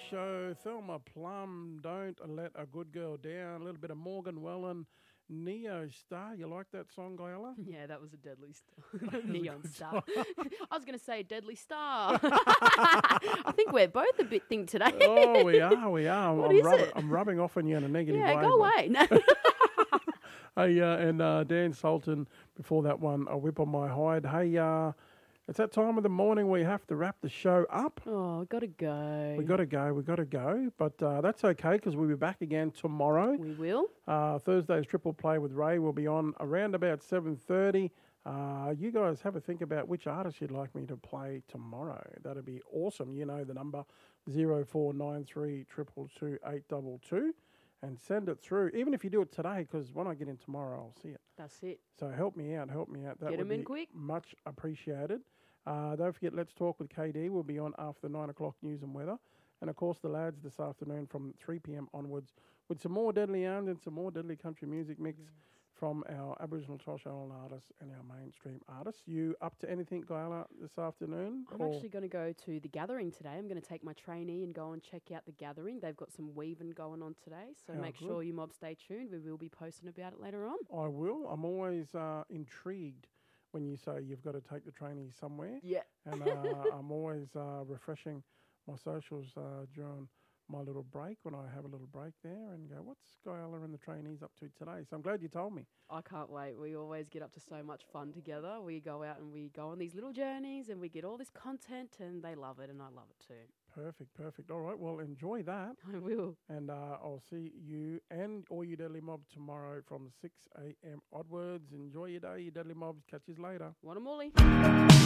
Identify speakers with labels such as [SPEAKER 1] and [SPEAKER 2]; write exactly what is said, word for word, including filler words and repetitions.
[SPEAKER 1] show. Thelma Plum, Don't Let a Good Girl Down. A little bit of Morgan Wallen, Neo Star. You like that song, Guyella?
[SPEAKER 2] Yeah, that was a deadly star. Neon star. I was going to say deadly star. I think we're both a bit thing today.
[SPEAKER 1] Oh, we are, we are.
[SPEAKER 2] What
[SPEAKER 1] I'm,
[SPEAKER 2] is
[SPEAKER 1] rubbing,
[SPEAKER 2] it?
[SPEAKER 1] I'm rubbing off on you in a negative
[SPEAKER 2] Yeah,
[SPEAKER 1] way.
[SPEAKER 2] go
[SPEAKER 1] but-
[SPEAKER 2] away. No.
[SPEAKER 1] Hey, uh, and uh, Dan Sultan, before that one, A Whip on My Hide. Hey, uh, it's that time of the morning we have to wrap the show up.
[SPEAKER 2] Oh, gotta go.
[SPEAKER 1] We got to go, we got to go. But uh, that's okay because we'll be back again tomorrow.
[SPEAKER 2] We will.
[SPEAKER 1] Uh, Thursday's Triple Play with Ray will be on around about seven thirty. Uh, you guys have a think about which artist you'd like me to play tomorrow. That'd be awesome. You know the number zero four nine three two two two eight two two. And send it through, even if you do it today, because when I get in tomorrow, I'll see it.
[SPEAKER 2] That's it.
[SPEAKER 1] So help me out, help me out. That
[SPEAKER 2] Get
[SPEAKER 1] would
[SPEAKER 2] 'em in
[SPEAKER 1] be
[SPEAKER 2] quick.
[SPEAKER 1] much appreciated. Uh, don't forget, Let's Talk with K D will be on after nine o'clock news and weather. And, of course, the lads this afternoon from three p.m. onwards with some more Deadly Owned and some more Deadly Country Music mix from our Aboriginal Torres Strait Islander artists and our mainstream artists. You up to anything, Guyla, this afternoon?
[SPEAKER 2] I'm
[SPEAKER 1] or-
[SPEAKER 2] actually going to go to the gathering today. I'm going to take my trainee and go and check out the gathering. They've got some weaving going on today, so
[SPEAKER 1] How
[SPEAKER 2] make
[SPEAKER 1] good.
[SPEAKER 2] sure you mob stay tuned. We will be posting about it later on.
[SPEAKER 1] I will. I'm always uh, intrigued when you say you've got to take the trainees somewhere.
[SPEAKER 2] Yeah.
[SPEAKER 1] And uh, I'm always uh, refreshing my socials uh, during my little break, when I have a little break there and go, what's Guyella and the trainees up to today? So I'm glad you told me.
[SPEAKER 2] I can't wait. We always get up to so much fun together. We go out and we go on these little journeys and we get all this content and they love it and I love it too.
[SPEAKER 1] Perfect, perfect. All right, well, enjoy that.
[SPEAKER 2] I will.
[SPEAKER 1] And uh, I'll see you and all you Deadly Mob tomorrow from six a.m. onwards. Enjoy your day, you Deadly Mobs. Catch you later.
[SPEAKER 2] Want 'em, Molly.